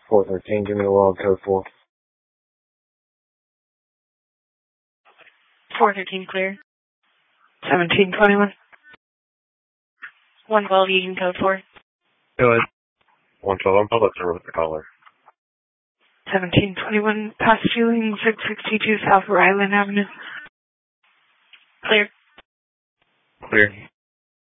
413, give me the log code 4. 413 clear. 1721. 112, you can code 4. Go ahead. 112, I'm public service with the caller. 1721, past fueling, 662 South Ryland Avenue. Clear. Clear.